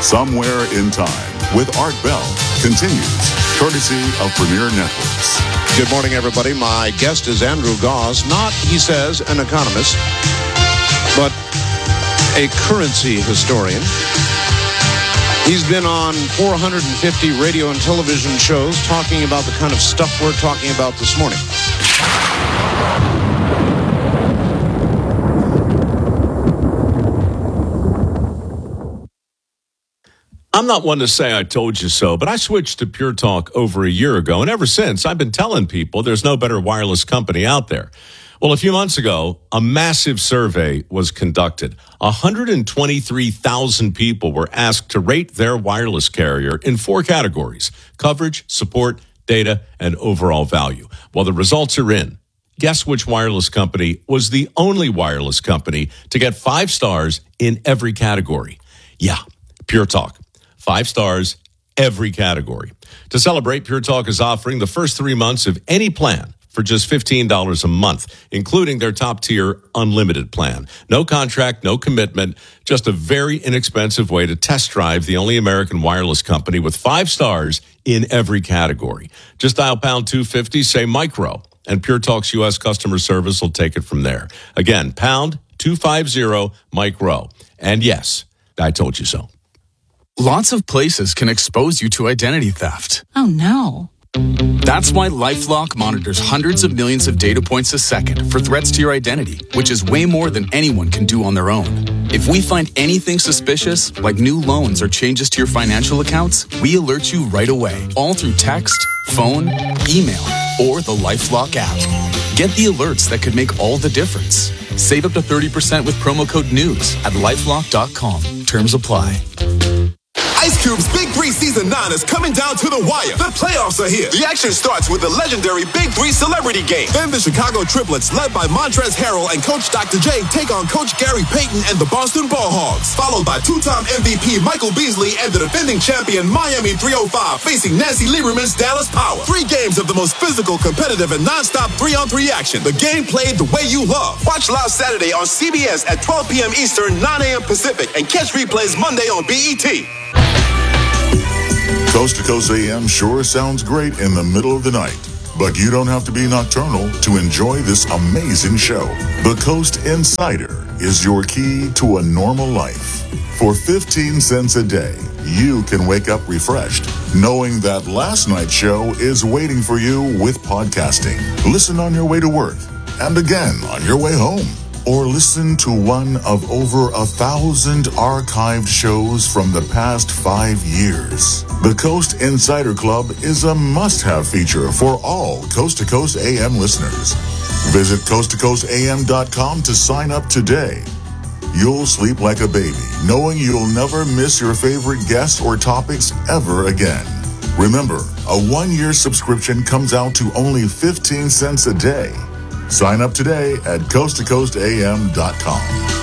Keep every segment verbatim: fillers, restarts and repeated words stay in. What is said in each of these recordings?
Somewhere in Time with Art Bell continues, courtesy of Premier Networks. Good morning, everybody. My guest is Andrew Gause, not, he says, an economist, but a currency historian. He's been on four hundred fifty radio and television shows talking about the kind of stuff we're talking about this morning. I'm not one to say I told you so, but I switched to Pure Talk over a year ago, and ever since, I've been telling people there's no better wireless company out there. Well, a few months ago, a massive survey was conducted. one hundred twenty-three thousand people were asked to rate their wireless carrier in four categories: coverage, support, data, and overall value. Well, the results are in. Guess which wireless company was the only wireless company to get five stars in every category? Yeah, Pure Talk. Five stars, every category. To celebrate, Pure Talk is offering the first three months of any plan for just fifteen dollars a month, including their top-tier unlimited plan. No contract, no commitment, just a very inexpensive way to test drive the only American wireless company with five stars in every category. Just dial pound two fifty, say micro, and Pure Talk's U S customer service will take it from there. Again, pound two fifty, micro. And yes, I told you so. Lots of places can expose you to identity theft. Oh, no. That's why LifeLock monitors hundreds of millions of data points a second for threats to your identity, which is way more than anyone can do on their own. If we find anything suspicious, like new loans or changes to your financial accounts, we alert you right away, all through text, phone, email, or the LifeLock app. Get the alerts that could make all the difference. Save up to thirty percent with promo code NEWS at lifelock dot com. Terms apply. Ice Cube's Big Three Season nine is coming down to the wire. The playoffs are here. The action starts with the legendary Big Three Celebrity Game. Then the Chicago Triplets, led by Montrezl Harrell and Coach Doctor J, take on Coach Gary Payton and the Boston Ball Hogs. Followed by two-time M V P Michael Beasley and the defending champion Miami three oh five facing Nancy Lieberman's Dallas Power. Three games of the most physical, competitive, and non-stop three-on-three action. The game played the way you love. Watch live Saturday on C B S at twelve p.m. Eastern, nine a.m. Pacific, and catch replays Monday on B E T. Coast to Coast A M sure sounds great in the middle of the night, but you don't have to be nocturnal to enjoy this amazing show. The Coast Insider is your key to a normal life. For fifteen cents a day, you can wake up refreshed, knowing that last night's show is waiting for you with podcasting. Listen on your way to work, and again on your way home. Or listen to one of over a thousand archived shows from the past five years. The Coast Insider Club is a must-have feature for all Coast to Coast A M listeners. Visit coast to coast a m dot com to sign up today. You'll sleep like a baby, knowing you'll never miss your favorite guests or topics ever again. Remember, a one-year subscription comes out to only fifteen cents a day. Sign up today at coast to coast a m dot com.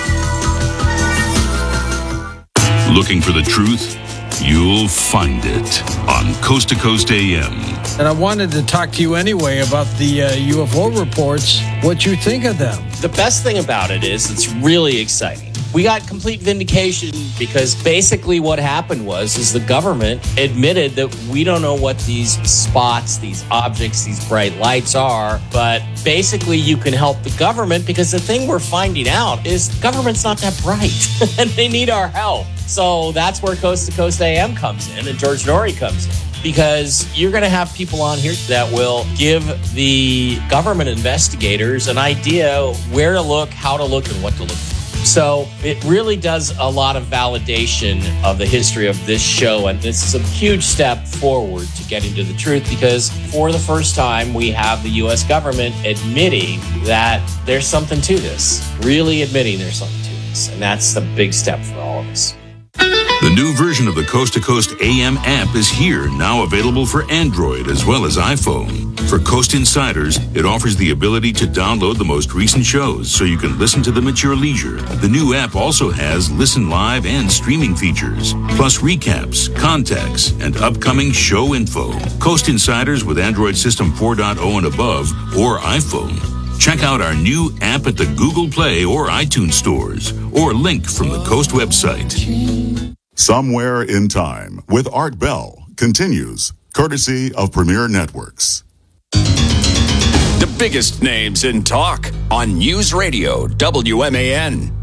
Looking for the truth? You'll find it on Coast to Coast A M. And I wanted to talk to you anyway about the uh, U F O reports, what you think of them. The best thing about it is it's really exciting. We got complete vindication because basically what happened was is the government admitted that we don't know what these spots, these objects, these bright lights are, but basically you can help the government because the thing we're finding out is the government's not that bright and they need our help. So that's where Coast to Coast A M comes in and George Norrie comes in. Because you're going to have people on here that will give the government investigators an idea where to look, how to look, and what to look for. So it really does a lot of validation of the history of this show. And this is a huge step forward to getting to the truth because for the first time, we have the U S government admitting that there's something to this, really admitting there's something to this. And that's the big step for all of us. The new version of the Coast to Coast A M app is here, now available for Android as well as iPhone. For Coast Insiders, it offers the ability to download the most recent shows so you can listen to them at your leisure. The new app also has listen live and streaming features, plus recaps, contacts, and upcoming show info. Coast Insiders with Android System four point oh and above or iPhone. Check out our new app at the Google Play or iTunes stores, or link from the Coast website. Somewhere in Time with Art Bell continues, courtesy of Premier Networks. The biggest names in talk on News Radio W M A N.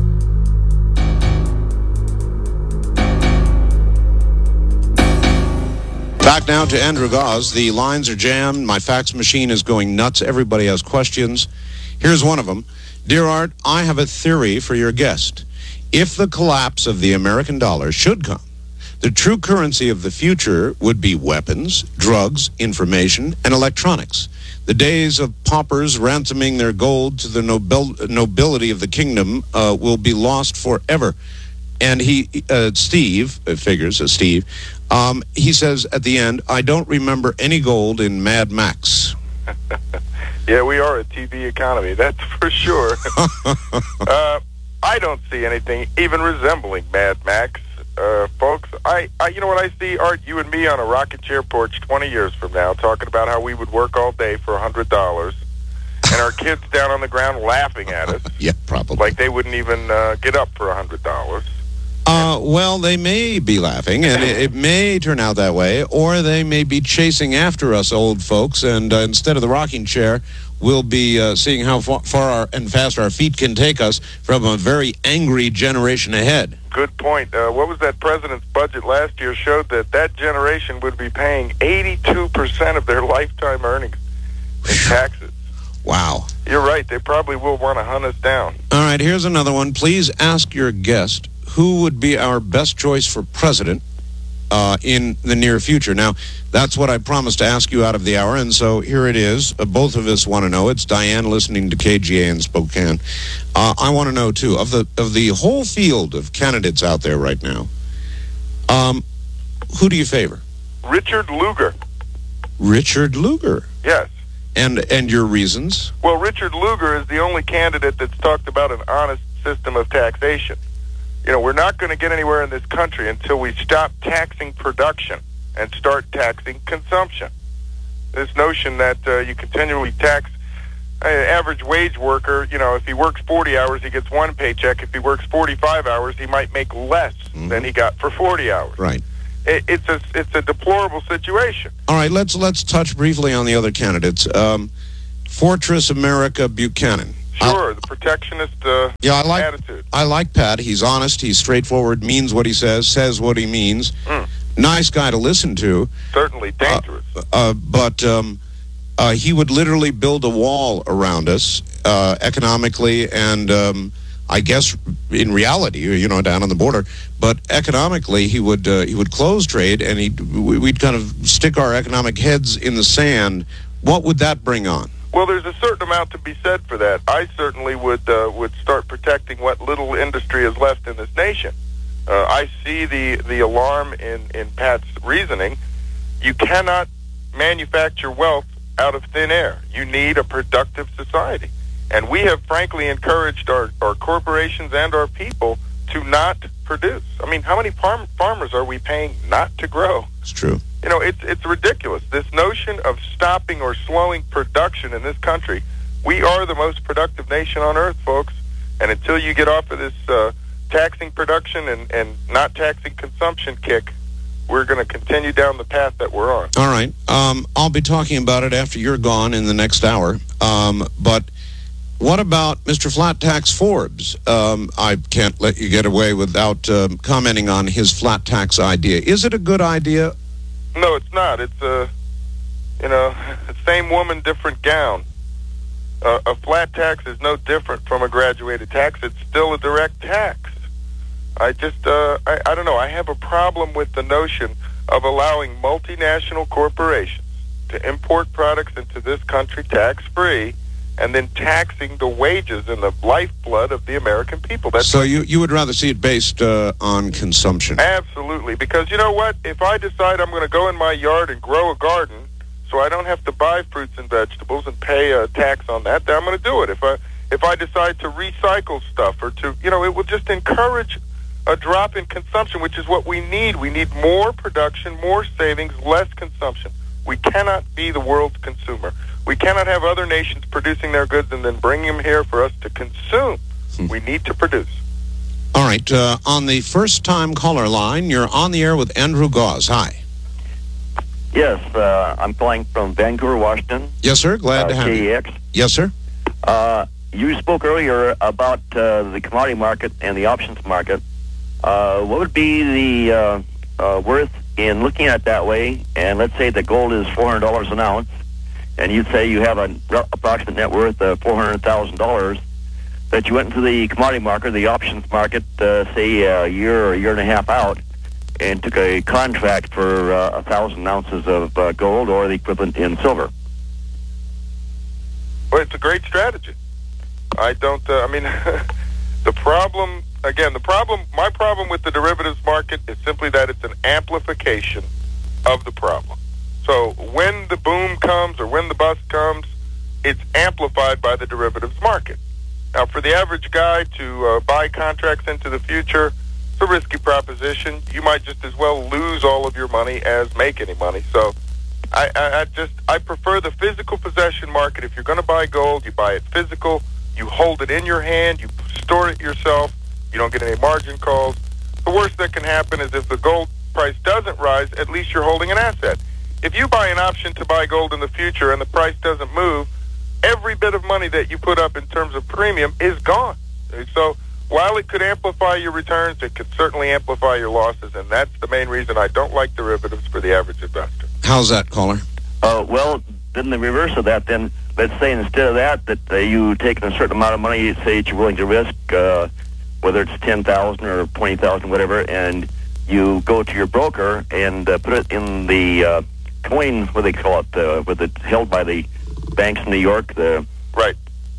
Back now to Andrew Goss. The lines are jammed. My fax machine is going nuts. Everybody has questions. Here's one of them. Dear Art, I have a theory for your guest. If the collapse of the American dollar should come, the true currency of the future would be weapons, drugs, information, and electronics. The days of paupers ransoming their gold to the nobil- nobility of the kingdom uh, will be lost forever. And he, uh, Steve, uh, figures, uh, Steve, um, he says at the end, I don't remember any gold in Mad Max. Yeah, we are a T V economy, that's for sure. uh, I don't see anything even resembling Mad Max, uh, folks. I, I, you know what I see, Art? You and me on a rocket chair porch twenty years from now talking about how we would work all day for one hundred dollars. And our kids down on the ground laughing at us. Yeah, probably. Like they wouldn't even uh, get up for one hundred dollars. Uh, well, they may be laughing, and it, it may turn out that way, or they may be chasing after us old folks, and uh, instead of the rocking chair, we'll be uh, seeing how far, far our, and fast our feet can take us from a very angry generation ahead. Good point. Uh, what was that president's budget last year showed that that generation would be paying eighty-two percent of their lifetime earnings in taxes. Wow. You're right. They probably will want to hunt us down. All right, here's another one. Please ask your guest who would be our best choice for president uh, in the near future. Now, that's what I promised to ask you out of the hour, and so here it is. Uh, both of us want to know. It's Diane listening to K G A in Spokane. Uh, I want to know, too, of the of the whole field of candidates out there right now, um, who do you favor? Richard Lugar. Richard Lugar. Yes. And and your reasons? Well, Richard Lugar is the only candidate that's talked about an honest system of taxation. You know, we're not going to get anywhere in this country until we stop taxing production and start taxing consumption. This notion that uh, you continually tax an average wage worker, you know, if he works forty hours, he gets one paycheck. If he works forty-five hours, he might make less mm-hmm. than he got for forty hours. Right. It, it's a it's a deplorable situation. All right, let's let's touch briefly on the other candidates. Um, Fortress America Buchanan. Sure, the protectionist uh, yeah, I like, attitude. I like Pat. He's honest. He's straightforward, means what he says, says what he means. Mm. Nice guy to listen to. Certainly dangerous. Uh, uh, but um, uh, he would literally build a wall around us uh, economically and um, I guess in reality, you know, down on the border. But economically, he would uh, he would close trade and he'd, we'd kind of stick our economic heads in the sand. What would that bring on? Well, there's a certain amount to be said for that. I certainly would uh, would start protecting what little industry is left in this nation. Uh, I see the, the alarm in, in Pat's reasoning. You cannot manufacture wealth out of thin air. You need a productive society. And we have, frankly, encouraged our, our corporations and our people to not produce. I mean, how many farm, farmers are we paying not to grow? It's true. You know, it's it's ridiculous. This notion of stopping or slowing production in this country, we are the most productive nation on earth, folks. And until you get off of this uh, taxing production and, and not taxing consumption kick, we're going to continue down the path that we're on. All right. Um, I'll be talking about it after you're gone in the next hour. Um, but what about Mister Flat Tax Forbes? Um, I can't let you get away without um, commenting on his flat tax idea. Is it a good idea? No, it's not. It's a, you know, same woman, different gown. Uh, a flat tax is no different from a graduated tax. It's still a direct tax. I just, uh, I, I don't know. I have a problem with the notion of allowing multinational corporations to import products into this country tax-free and then taxing the wages and the lifeblood of the American people. That's so you, you would rather see it based uh, on consumption? Absolutely, because you know what? If I decide I'm going to go in my yard and grow a garden so I don't have to buy fruits and vegetables and pay a tax on that, then I'm going to do it. If I, if I decide to recycle stuff or to, you know, it will just encourage a drop in consumption, which is what we need. We need more production, more savings, less consumption. We cannot be the world's consumer. We cannot have other nations producing their goods and then bring them here for us to consume. Hmm. We need to produce. All right. Uh, on the first-time caller line, you're on the air with Andrew Gause. Hi. Yes, uh, I'm calling from Vancouver, Washington. Yes, sir. Glad uh, to have K E X. you. Yes, sir. Uh, you spoke earlier about uh, the commodity market and the options market. Uh, what would be the uh, uh, worth in looking at it that way? And let's say that gold is four hundred dollars an ounce, and you'd say you have an approximate net worth of four hundred thousand dollars, that you went into the commodity market, the options market, uh, say a year or a year and a half out, and took a contract for uh, one thousand ounces of uh, gold or the equivalent in silver. Well, it's a great strategy. I don't, uh, I mean, the problem, again, the problem, my problem with the derivatives market is simply that it's an amplification of the problem. So when the boom comes or when the bust comes, it's amplified by the derivatives market. Now, for the average guy to uh, buy contracts into the future, it's a risky proposition. You might just as well lose all of your money as make any money. So I, I, I just I prefer the physical possession market. If you're going to buy gold, you buy it physical. You hold it in your hand. You store it yourself. You don't get any margin calls. The worst that can happen is if the gold price doesn't rise, at least you're holding an asset. If you buy an option to buy gold in the future and the price doesn't move, every bit of money that you put up in terms of premium is gone. So while it could amplify your returns, it could certainly amplify your losses, and that's the main reason I don't like derivatives for the average investor. How's that, caller? Uh, well, then the reverse of that, then, let's say instead of that, that uh, you take a certain amount of money, say that you're willing to risk, uh, whether it's ten thousand dollars or twenty thousand dollars, whatever, and you go to your broker and uh, put it in the uh, coin, what do they call it, uh, with it held by the banks in New York, the right.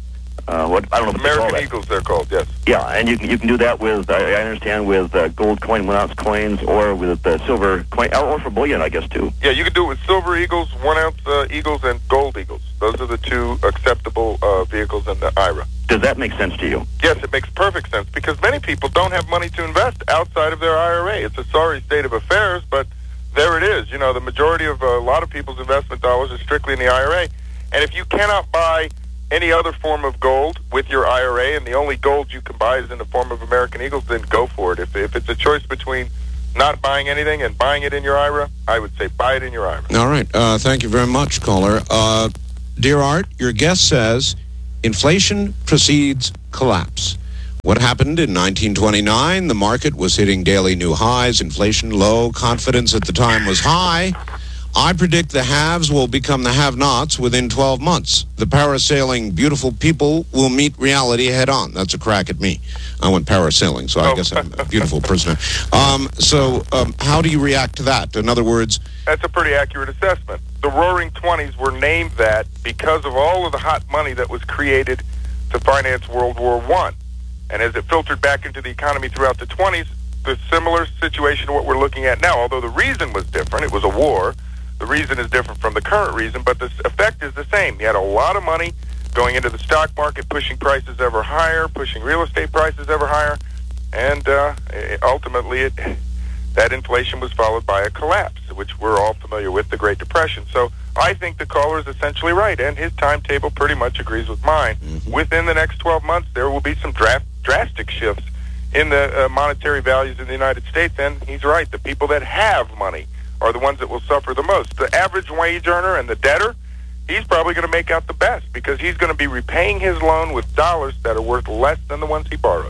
Uh, what I don't know. What American they call Eagles, they're called. Yes. Yeah, and you can you can do that with I, I understand with uh, gold coin, one ounce coins, or with uh, silver coin, or for bullion, I guess too. Yeah, you can do it with silver eagles, one ounce uh, eagles, and gold eagles. Those are the two acceptable uh, vehicles in the I R A. Does that make sense to you? Yes, it makes perfect sense because many people don't have money to invest outside of their I R A. It's a sorry state of affairs, but there it is. You know, the majority of uh, a lot of people's investment dollars are strictly in the I R A. And if you cannot buy any other form of gold with your I R A, and the only gold you can buy is in the form of American Eagles, then go for it. If, if it's a choice between not buying anything and buying it in your I R A, I would say buy it in your I R A. All right. Uh, thank you very much, caller. Uh, dear Art, your guest says, inflation precedes collapse. What happened in nineteen twenty-nine? The market was hitting daily new highs, inflation low, confidence at the time was high. I predict the haves will become the have-nots within twelve months. The parasailing beautiful people will meet reality head-on. That's a crack at me. I went parasailing, so I oh. guess I'm a beautiful person. Um, so um, how do you react to that? In other words... That's a pretty accurate assessment. The Roaring Twenties were named that because of all of the hot money that was created to finance World War One. And as it filtered back into the economy throughout the twenties, the similar situation to what we're looking at now, although the reason was different, it was a war. The reason is different from the current reason, but the effect is the same. You had a lot of money going into the stock market, pushing prices ever higher, pushing real estate prices ever higher, and uh, ultimately it, that inflation was followed by a collapse, which we're all familiar with, the Great Depression. So I think the caller is essentially right, and his timetable pretty much agrees with mine. Mm-hmm. Within the next twelve months, there will be some dra- drastic shifts in the uh, monetary values in the United States, and he's right. The people that have money are the ones that will suffer the most. The average wage earner and the debtor, he's probably going to make out the best because he's going to be repaying his loan with dollars that are worth less than the ones he borrowed.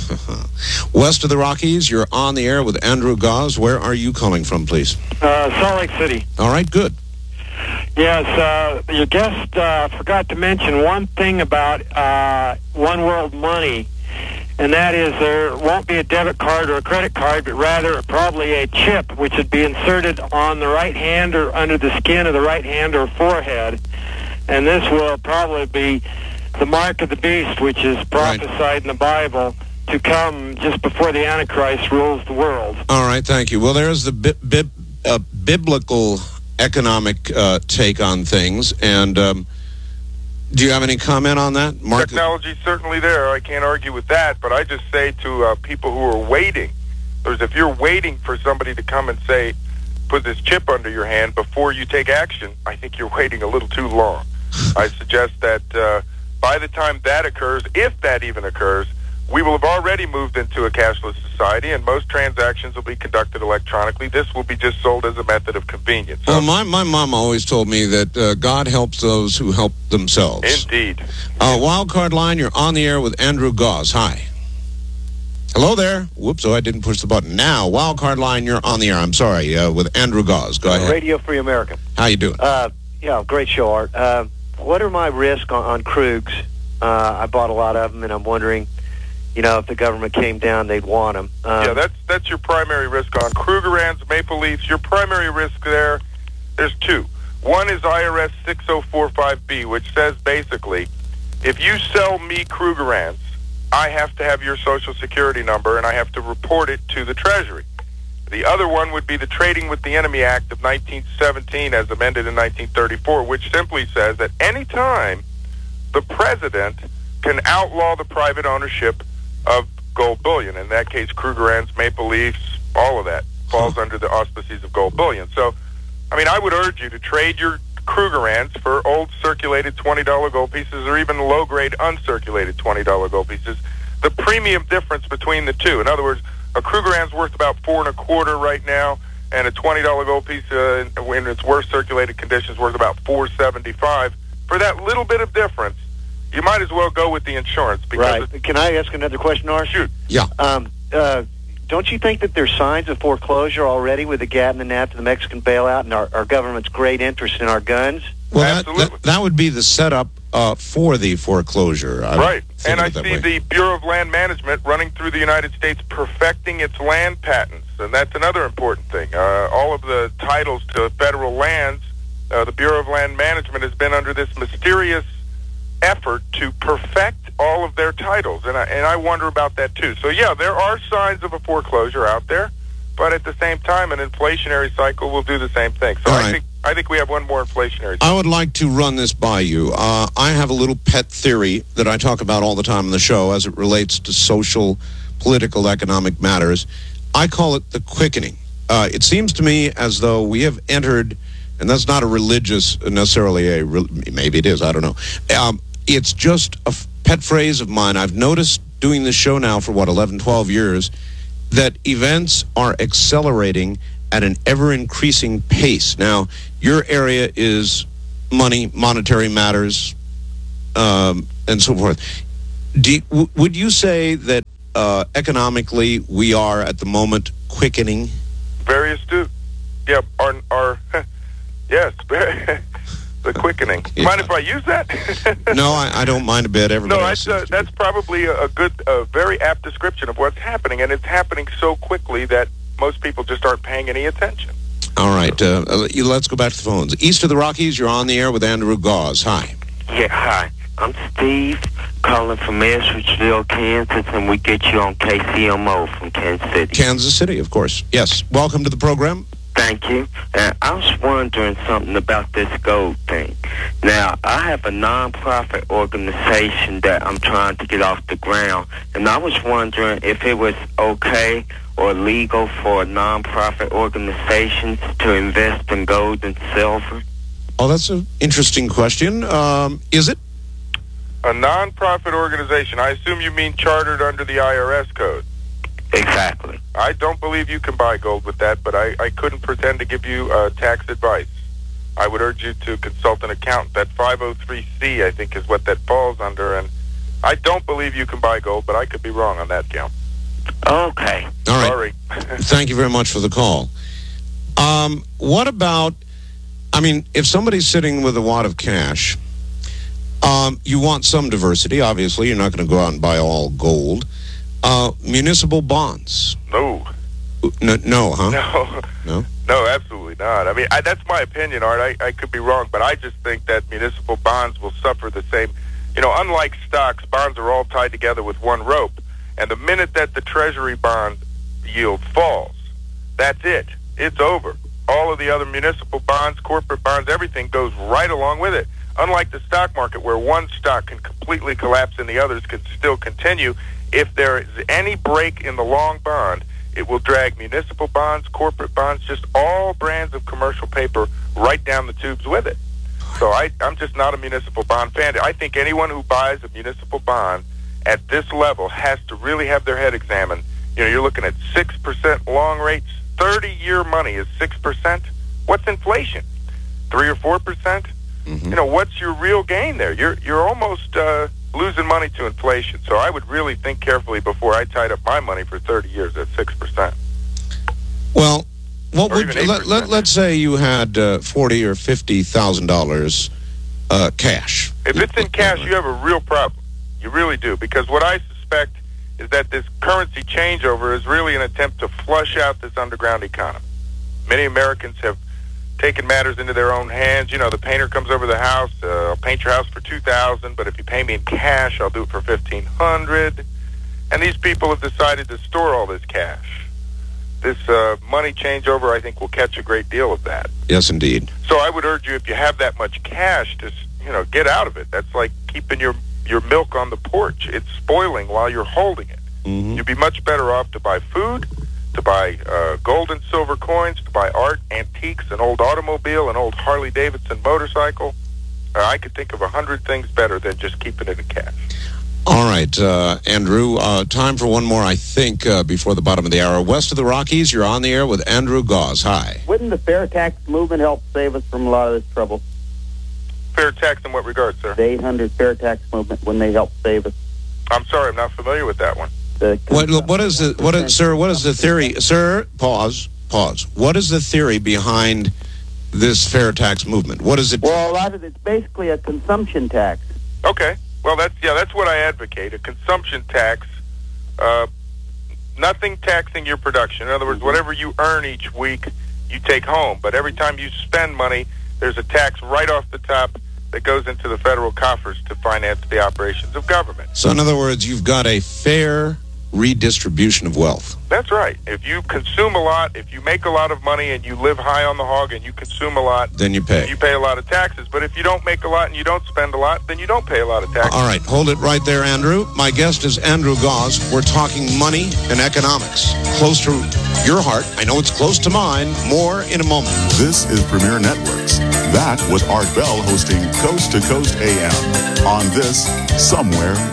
West of the Rockies, you're on the air with Andrew Gause. Where are you calling from, please? Uh, Salt Lake City. All right, good. Yes, uh, your guest uh, forgot to mention one thing about uh, One World Money, and that is there won't be a debit card or a credit card, but rather probably a chip, which would be inserted on the right hand or under the skin of the right hand or forehead. And this will probably be the mark of the beast, which is prophesied right. in the Bible to come just before the Antichrist rules the world. All right, thank you. Well, there's the bi- bi- uh, biblical economic uh, take on things, and um, do you have any comment on that? Mark? Technology's certainly there. I can't argue with that, but I just say to uh, people who are waiting, there's if you're waiting for somebody to come and say, put this chip under your hand before you take action, I think you're waiting a little too long. I suggest that uh, by the time that occurs, if that even occurs, we will have already moved into a cashless society, and most transactions will be conducted electronically. This will be just sold as a method of convenience. So, well, my, my mom always told me that uh, God helps those who help themselves. Indeed. Uh, Wildcard line, you're on the air with Andrew Gause. Hi. Hello there. Whoops, oh, I didn't push the button. Now, Wildcard line, you're on the air. I'm sorry, uh, with Andrew Gause. Go ahead. Radio Free America. How you doing? Uh, yeah, great show, Art. Uh, what are my risks on, on Krugs? Uh, I bought a lot of them, and I'm wondering, you know, if the government came down, they'd want them. Um, yeah, that's that's your primary risk on Krugerrands, Maple Leafs. Your primary risk there, there's two. One is I R S six oh four five B, which says basically, if you sell me Krugerrands, I have to have your Social Security number, and I have to report it to the Treasury. The other one would be the Trading with the Enemy Act of nineteen seventeen, as amended in nineteen thirty-four, which simply says that any time the president can outlaw the private ownership of gold bullion. In that case, Krugerrands, Maple Leafs, all of that falls under the auspices of gold bullion. So, I mean, I would urge you to trade your Krugerrands for old circulated twenty dollar gold pieces, or even low-grade uncirculated twenty dollar gold pieces. The premium difference between the two, in other words, a Krugerrand's worth about four and a quarter right now, and a twenty dollar gold piece uh, in its worst circulated conditions worth about four seventy-five. For that little bit of difference, you might as well go with the insurance. Because right. Can I ask another question, Art? Shoot. Yeah. Um, uh, don't you think that there's signs of foreclosure already with the G A T and the N A F to the Mexican bailout and our, our government's great interest in our guns? Well, that, that, that would be the setup uh, for the foreclosure. I right. And I that see way. the Bureau of Land Management running through the United States perfecting its land patents, and that's another important thing. Uh, all of the titles to federal lands, uh, the Bureau of Land Management has been under this mysterious effort to perfect all of their titles, and I, and I wonder about that too. So yeah, there are signs of a foreclosure out there, but at the same time, an inflationary cycle will do the same thing. So All I right. think I think we have one more inflationary cycle. I would like to run this by you. Uh, I have a little pet theory that I talk about all the time on the show as it relates to social, political, economic matters. I call it the quickening. Uh, it seems to me as though we have entered, and that's not a religious, necessarily a, maybe it is, I don't know. Um, it's just a pet phrase of mine. I've noticed doing this show now for, what, eleven, twelve years, that events are accelerating at an ever-increasing pace. Now, your area is money, monetary matters, um, and so forth. Do you, w- would you say that uh, economically we are at the moment quickening? Very astute. Yeah, our, our yes, the quickening. Yeah. Mind if I use that? No, I, I don't mind a bit. Everybody No, else that's, uh, seems to that's probably a, a good, a very apt description of what's happening, and it's happening so quickly that most people just aren't paying any attention. All right, uh, uh, let's go back to the phones. East of the Rockies, you're on the air with Andrew Gause. Hi. Yeah, hi. I'm Steve, calling from Edwardsville, Kansas, and we get you on K C M O from Kansas City. Kansas City, of course. Yes. Welcome to the program. Thank you. Uh, I was wondering something about this gold thing. Now, I have a non-profit organization that I'm trying to get off the ground, and I was wondering if it was okay or legal for non-profit organizations to invest in gold and silver. Oh, that's an interesting question. Um, is it? A non-profit organization. I assume you mean chartered under the I R S code. Exactly. I don't believe you can buy gold with that, but I, I couldn't pretend to give you uh, tax advice. I would urge you to consult an accountant. That five oh three C, I think, is what that falls under, and I don't believe you can buy gold, but I could be wrong on that count. Okay. All right. Sorry. Thank you very much for the call. Um, what about, I mean, if somebody's sitting with a wad of cash, um, you want some diversity, obviously. You're not going to go out and buy all gold. Uh, municipal bonds. No. No, no huh? No. No? No, absolutely not. I mean, I, that's my opinion, Art. I, I could be wrong, but I just think that municipal bonds will suffer the same. You know, unlike stocks, bonds are all tied together with one rope. And the minute that the Treasury bond yield falls, that's it. It's over. All of the other municipal bonds, corporate bonds, everything goes right along with it. Unlike the stock market, where one stock can completely collapse and the others can still continue, if there is any break in the long bond, it will drag municipal bonds, corporate bonds, just all brands of commercial paper right down the tubes with it. So I, I'm just not a municipal bond fan. I think anyone who buys a municipal bond at this level has to really have their head examined. You know, you're looking at six percent long rates. thirty-year money is six percent. What's inflation? three or four percent? Mm-hmm. You know, what's your real gain there? You're you're almost uh, losing money to inflation. So I would really think carefully before I tied up my money for thirty years at six percent. Well, what Or would even let, let, let's say you had uh, forty or fifty thousand dollars uh, cash. If it's in cash, you have a real problem. You really do, because what I suspect is that this currency changeover is really an attempt to flush out this underground economy. Many Americans have taken matters into their own hands. You know, the painter comes over the house. Uh, I'll paint your house for two thousand dollars, but if you pay me in cash, I'll do it for fifteen hundred dollars. And these people have decided to store all this cash. This uh, money changeover, I think, will catch a great deal of that. Yes, indeed. So I would urge you, if you have that much cash, to, you know, get out of it. That's like keeping your, your milk on the porch. It's spoiling while you're holding it. Mm-hmm. You'd be much better off to buy food, to buy uh, gold and silver coins, to buy art, antiques, an old automobile, an old Harley-Davidson motorcycle. Uh, I could think of a hundred things better than just keeping it in cash. All right, uh, Andrew, uh, time for one more, I think, uh, before the bottom of the hour. West of the Rockies, you're on the air with Andrew Gause. Hi. Wouldn't the fair tax movement help save us from a lot of this trouble? Fair tax in what regard, sir? The eight hundred fair tax movement, when they help save us. I'm sorry, I'm not familiar with that one. What, what is the, what is, sir, what is the theory? Sir, pause, pause. What is the theory behind this fair tax movement? What is it? Well, a lot of it's basically a consumption tax. Okay. Well, that's, yeah, that's what I advocate, a consumption tax, uh, nothing taxing your production. In other words, whatever you earn each week, you take home. But every time you spend money, there's a tax right off the top that goes into the federal coffers to finance the operations of government. So, in other words, you've got a fair redistribution of wealth. That's right. If you consume a lot, if you make a lot of money and you live high on the hog and you consume a lot, then you pay. You pay a lot of taxes. But if you don't make a lot and you don't spend a lot, then you don't pay a lot of taxes. All right, hold it right there, Andrew. My guest is Andrew Gause. We're talking money and economics. Close to your heart. I know it's close to mine. More in a moment. This is Premier Networks. That with Art Bell hosting Coast to Coast A M on this Somewhere